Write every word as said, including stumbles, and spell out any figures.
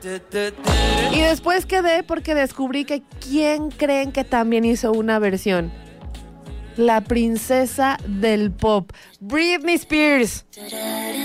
Y después quedé porque descubrí que ¿quién creen que también hizo una versión? La princesa del pop, Britney Spears.